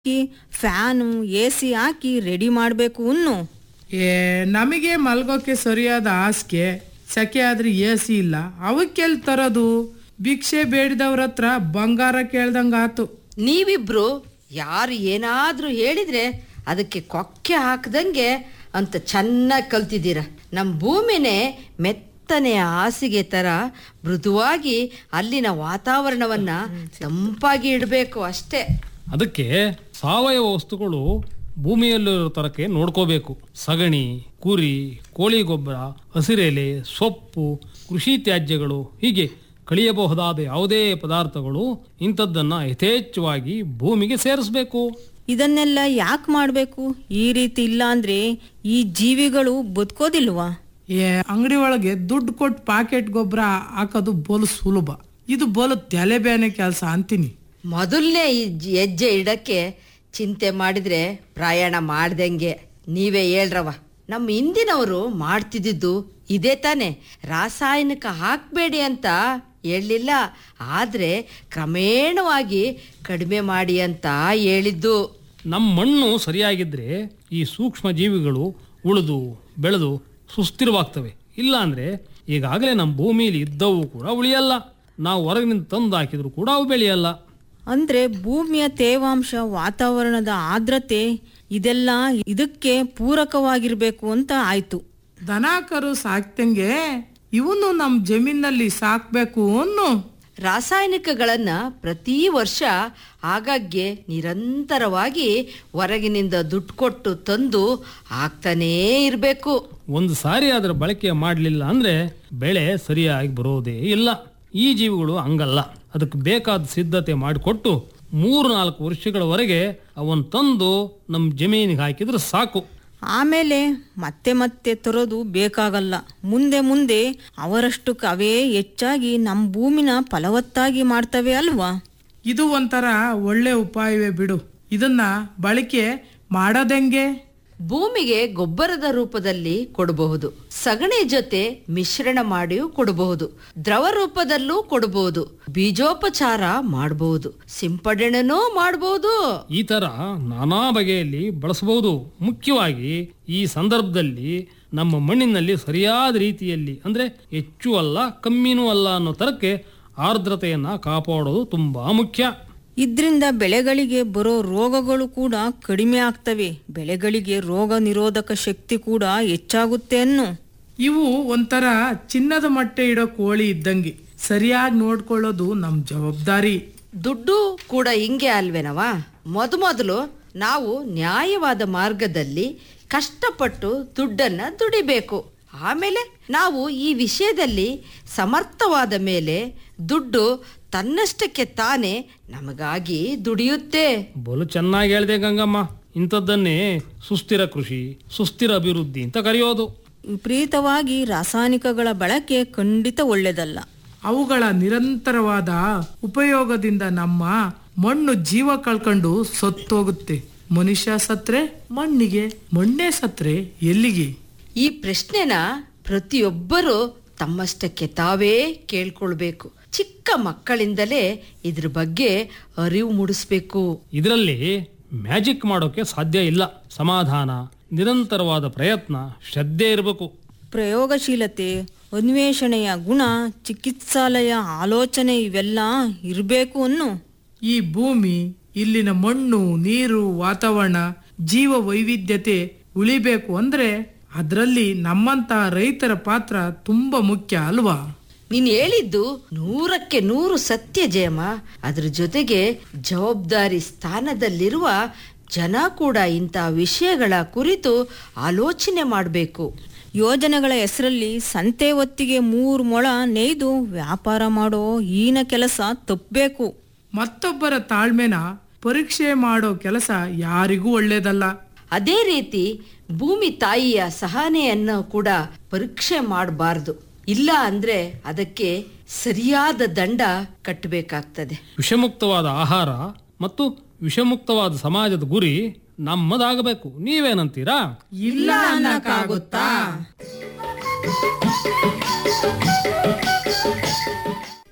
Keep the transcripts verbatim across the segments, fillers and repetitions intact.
Fan A C hockey ready ಮಾಡಬೇಕು ಅನ್ನು. ಏ ನಮಗೆ ಮಲ್ಗೋಕೆ ಸರಿಯಾದ ಹಾಸಿಗೆ ಸೆಕೆ ಆದ್ರೆ ಎ ಸಿ ಇಲ್ಲ, ಅವಕ್ಕೆಲ್ ತರೋದು? ಭಿಕ್ಷೆ ಬೇಡಿದವ್ರ ಹತ್ರ ಬಂಗಾರ ಕೇಳ್ದಂಗಾತು. ನೀವಿಬ್ರು ಯಾರು ಏನಾದ್ರೂ ಹೇಳಿದ್ರೆ ಅದಕ್ಕೆ ಕೊಕ್ಕೆ ಹಾಕ್ದಂಗೆ ಅಂತ ಚೆನ್ನಾಗಿ ಕಲ್ತಿದ್ದೀರ. ನಮ್ಮ ಭೂಮಿನೇ ಮೆತ್ತನೆಯ ಹಾಸಿಗೆ ತರ ಮೃದುವಾಗಿ ಅಲ್ಲಿನ ವಾತಾವರಣವನ್ನ ತಂಪಾಗಿ ಇಡಬೇಕು ಅಷ್ಟೇ. ಅದಕ್ಕೆ ಸಾವಯವ ವಸ್ತುಗಳು ಭೂಮಿಯಲ್ಲಿರೋ ತರಕ್ಕೆ ನೋಡ್ಕೋಬೇಕು. ಸಗಣಿ, ಕುರಿ, ಕೋಳಿ ಗೊಬ್ಬರ, ಹಸಿರೆಲೆ, ಸೊಪ್ಪು, ಕೃಷಿ ತ್ಯಾಜ್ಯಗಳು, ಹೀಗೆ ಕಳಿಯಬಹುದಾದ ಯಾವುದೇ ಪದಾರ್ಥಗಳು ಇಂಥದ್ದನ್ನ ಯಥೇಚ್ಛವಾಗಿ ಭೂಮಿಗೆ ಸೇರಿಸಬೇಕು. ಇದನ್ನೆಲ್ಲ ಯಾಕೆ ಮಾಡಬೇಕು? ಈ ರೀತಿ ಇಲ್ಲ ಅಂದ್ರೆ ಈ ಜೀವಿಗಳು ಬದುಕೋದಿಲ್ವಾ? ಏ ಅಂಗಡಿ ಒಳಗೆ ದುಡ್ಡು ಕೊಟ್ಟು ಪಾಕೆಟ್ ಗೊಬ್ಬರ ಹಾಕೋದು ಬೋಲು ಸುಲಭ, ಇದು ಬೋಲು ತಲೆ ಬೇನೆ ಕೆಲಸ ಅಂತೀನಿ. ಮೊದಲನೇ ಹೆಜ್ಜೆ ಇಡಕ್ಕೆ ಚಿಂತೆ ಮಾಡಿದ್ರೆ ಪ್ರಯಾಣ ಮಾಡ್ದಂಗೆ. ನೀವೇ ಹೇಳ್ರವ, ನಮ್ಮ ಹಿಂದಿನವರು ಮಾಡ್ತಿದ್ದಿದ್ದು ಇದೇ ತಾನೆ. ರಾಸಾಯನಿಕ ಹಾಕಬೇಡಿ ಅಂತ ಹೇಳಲಿಲ್ಲ, ಆದ್ರೆ ಕ್ರಮೇಣವಾಗಿ ಕಡಿಮೆ ಮಾಡಿ ಅಂತ ಹೇಳಿದ್ದು. ನಮ್ಮ ಮಣ್ಣು ಸರಿಯಾಗಿದ್ರೆ ಈ ಸೂಕ್ಷ್ಮ ಜೀವಿಗಳು ಉಳಿದು ಬೆಳೆದು ಸುಸ್ಥಿರವಾಗ್ತವೆ. ಇಲ್ಲ ಅಂದ್ರೆ ಈಗಾಗಲೇ ನಮ್ಮ ಭೂಮಿಯಲ್ಲಿ ಇದ್ದವು ಕೂಡ ಉಳಿಯಲ್ಲ, ನಾವು ಹೊರಗಿನಿಂದ ತಂದು ಹಾಕಿದ್ರು ಕೂಡ ಅವು ಬೆಳೆಯಲ್ಲ. ಅಂದ್ರೆ ಭೂಮಿಯ ತೇವಾಂಶ, ವಾತಾವರಣದ ಆರ್ದ್ರತೆ ಇದೆಲ್ಲ ಇದಕ್ಕೆ ಪೂರಕವಾಗಿರ್ಬೇಕು ಅಂತ ಆಯ್ತು. ದನ ಕರು ಸಾಕ್ತಂಗೆ ಇವನು ನಮ್ಮ ಜಮೀನಲ್ಲಿ ಸಾಕ್ಬೇಕು ಅನ್ನು. ರಾಸಾಯನಿಕಗಳನ್ನ ಪ್ರತಿ ವರ್ಷ ಆಗಾಗ್ಗೆ ನಿರಂತರವಾಗಿ ಹೊರಗಿನಿಂದ ದುಡ್ಡು ಕೊಟ್ಟು ತಂದು ಹಾಕ್ತಾನೇ ಇರಬೇಕು. ಒಂದು ಸಾರಿ ಅದರ ಬಳಕೆ ಮಾಡಲಿಲ್ಲ ಅಂದ್ರೆ ಬೆಳೆ ಸರಿಯಾಗಿ ಬರೋದೇ ಇಲ್ಲ. ಈ ಜೀವಿಗಳು ಹಂಗಲ್ಲ, ಅದಕ್ಕೆ ಬೇಕಾದ ಸಿದ್ಧತೆ ಮಾಡಿಕೊಟ್ಟು ಮೂರು ನಾಲ್ಕು ವರ್ಷಗಳವರೆಗೆ ಅವನ್ ತಂದು ನಮ್ಮ ಜಮೀನಿಗೆ ಹಾಕಿದ್ರೆ ಸಾಕು. ಆಮೇಲೆ ಮತ್ತೆ ಮತ್ತೆ ತರೋದು ಬೇಕಾಗಲ್ಲ. ಮುಂದೆ ಮುಂದೆ ಅವರಷ್ಟಕ್ಕೆ ಅವೇ ಹೆಚ್ಚಾಗಿ ನಮ್ಮ ಭೂಮಿನ ಫಲವತ್ತಾಗಿ ಮಾಡ್ತವೆ ಅಲ್ವಾ? ಇದು ಒಂಥರ ಒಳ್ಳೆ ಉಪಾಯವೇ ಬಿಡು. ಇದನ್ನ ಬಳಕೆ ಮಾಡೋದೆಂಗೆ? ಭೂಮಿಗೆ ಗೊಬ್ಬರದ ರೂಪದಲ್ಲಿ ಕೊಡಬಹುದು, ಸಗಣಿ ಜೊತೆ ಮಿಶ್ರಣ ಮಾಡಿಯೂ ಕೊಡಬಹುದು, ದ್ರವ ರೂಪದಲ್ಲೂ ಕೊಡಬಹುದು, ಬೀಜೋಪಚಾರ ಮಾಡಬಹುದು, ಸಿಂಪಡಣೆನೂ ಮಾಡಬಹುದು. ಈ ತರ ನಾನಾ ಬಗೆಯಲ್ಲಿ ಬಳಸಬಹುದು. ಮುಖ್ಯವಾಗಿ ಈ ಸಂದರ್ಭದಲ್ಲಿ ನಮ್ಮ ಮಣ್ಣಿನಲ್ಲಿ ಸರಿಯಾದ ರೀತಿಯಲ್ಲಿ, ಅಂದ್ರೆ ಹೆಚ್ಚು ಅಲ್ಲ ಕಮ್ಮಿನೂ ಅಲ್ಲ ಅನ್ನೋ ತರಕ್ಕೆ ಆರ್ದ್ರತೆಯನ್ನ ಕಾಪಾಡೋದು ತುಂಬಾ ಮುಖ್ಯ. ಇದ್ರಿಂದ ಬೆಳೆಗಳಿಗೆ ಬರೋ ರೋಗಗಳು ಕೂಡ ಕಡಿಮೆ ಆಗ್ತವೆ. ಬೆಳೆಗಳಿಗೆ ರೋಗ ನಿರೋಧಕ ಶಕ್ತಿ ಕೂಡ ಹೆಚ್ಚಾಗುತ್ತೆ ಅನ್ನು. ಇವು ಒಂಥರ ಚಿನ್ನದ ಮೊಟ್ಟೆ ಇಡೋ ಕೋಳಿ ಇದ್ದಂಗೆ, ಸರಿಯಾಗಿ ನೋಡ್ಕೊಳ್ಳೋದು ನಮ್ ಜವಾಬ್ದಾರಿ. ದುಡ್ಡು ಕೂಡ ಹಿಂಗೆ ಅಲ್ವೇನವಾ? ಮೊದಮೊದಲು ನಾವು ನ್ಯಾಯವಾದ ಮಾರ್ಗದಲ್ಲಿ ಕಷ್ಟಪಟ್ಟು ದುಡ್ಡನ್ನ ದುಡಿಬೇಕು. ಆಮೇಲೆ ನಾವು ಈ ವಿಷಯದಲ್ಲಿ ಸಮರ್ಥವಾದ ಮೇಲೆ ದುಡ್ಡು ತನ್ನಷ್ಟಕ್ಕೆ ತಾನೇ ನಮಗಾಗಿ ದುಡಿಯುತ್ತೆ. ಬಲು ಚೆನ್ನಾಗಿ ಹೇಳ್ದೆ ಗಂಗಮ್ಮ. ಇಂಥದ್ದನ್ನೇ ಸುಸ್ಥಿರ ಕೃಷಿ, ಸುಸ್ಥಿರ ಅಭಿವೃದ್ಧಿ ಅಂತ ಕರೆಯೋದು. ವಿಪರೀತವಾಗಿ ರಾಸಾಯನಿಕಗಳ ಬಳಕೆ ಖಂಡಿತ ಒಳ್ಳೆಯದಲ್ಲ. ಅವುಗಳ ನಿರಂತರವಾದ ಉಪಯೋಗದಿಂದ ನಮ್ಮ ಮಣ್ಣು ಜೀವ ಕಳ್ಕೊಂಡು ಸತ್ತೋಗುತ್ತೆ. ಮನುಷ್ಯ ಸತ್ರೆ ಮಣ್ಣಿಗೆ, ಮಣ್ಣೇ ಸತ್ರೆ ಎಲ್ಲಿಗೆ? ಈ ಪ್ರಶ್ನೆನ ಪ್ರತಿಯೊಬ್ಬರು ತಮ್ಮಷ್ಟಕ್ಕೆ ತಾವೇ ಕೇಳ್ಕೊಳ್ಬೇಕು. ಚಿಕ್ಕ ಮಕ್ಕಳಿಂದಲೇ ಇದ್ರ ಬಗ್ಗೆ ಅರಿವು ಮೂಡಿಸ್ಬೇಕು. ಇದರಲ್ಲಿ ಮ್ಯಾಜಿಕ್ ಮಾಡೋಕೆ ಸಾಧ್ಯ ಇಲ್ಲ. ಸಮಾಧಾನ, ನಿರಂತರವಾದ ಪ್ರಯತ್ನ, ಶ್ರದ್ಧೆ ಇರಬೇಕು. ಪ್ರಯೋಗಶೀಲತೆ, ಅನ್ವೇಷಣೆಯ ಗುಣ, ಚಿಕಿತ್ಸಾಲಯ ಆಲೋಚನೆ ಇವೆಲ್ಲ ಇರಬೇಕು ಅನ್ನು. ಈ ಭೂಮಿ, ಇಲ್ಲಿನ ಮಣ್ಣು, ನೀರು, ವಾತಾವರಣ, ಜೀವ ವೈವಿಧ್ಯತೆ ಉಳಿಬೇಕು ಅಂದ್ರೆ ಅದರಲ್ಲಿ ನಮ್ಮಂತ ರೈತರ ಪಾತ್ರ ತುಂಬಾ ಮುಖ್ಯ ಅಲ್ವಾ? ನೀನ್ ಹೇಳಿದ್ದು ನೂರಕ್ಕೆ ನೂರು ಸತ್ಯ ಜಯಮ್ಮ. ಅದ್ರ ಜೊತೆಗೆ ಜವಾಬ್ದಾರಿ ಸ್ಥಾನದಲ್ಲಿರುವ ಜನ ಕೂಡ ಇಂಥ ವಿಷಯಗಳ ಕುರಿತು ಆಲೋಚನೆ ಮಾಡಬೇಕು. ಯೋಜನೆಗಳ ಹೆಸರಲ್ಲಿ ಸಂತೆ ಹೊತ್ತಿಗೆ ಮೂರು ಮೊಳ ನೇಯ್ದು ವ್ಯಾಪಾರ ಮಾಡೋ ಹೀನ ಕೆಲಸ ತಪ್ಪಬೇಕು. ಮತ್ತೊಬ್ಬರ ತಾಳ್ಮೆನ ಪರೀಕ್ಷೆ ಮಾಡೋ ಕೆಲಸ ಯಾರಿಗೂ ಒಳ್ಳೇದಲ್ಲ. ಅದೇ ರೀತಿ ಭೂಮಿ ತಾಯಿಯ ಸಹನೆಯನ್ನು ಕೂಡ ಪರೀಕ್ಷೆ ಮಾಡಬಾರ್ದು. ಇಲ್ಲ ಅಂದ್ರೆ ಅದಕ್ಕೆ ಸರಿಯಾದ ದಂಡ ಕಟ್ಟಬೇಕಾಗ್ತದೆ. ವಿಷಮುಕ್ತವಾದ ಆಹಾರ ಮತ್ತು ವಿಷಮುಕ್ತವಾದ ಸಮಾಜದ ಗುರಿ ನಮ್ಮದಾಗಬೇಕು. ನೀವೇನಂತೀರಾ? ಇಲ್ಲ ಅನ್ನಕ್ಕಾಗುತ್ತಾ?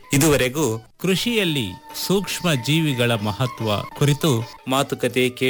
ಇದುವರೆಗೂ ಕೃಷಿಯಲ್ಲಿ ಸೂಕ್ಷ್ಮ ಜೀವಿಗಳ ಮಹತ್ವ ಕುರಿತು ಮಾತುಕತೆ ಕೇಳಿ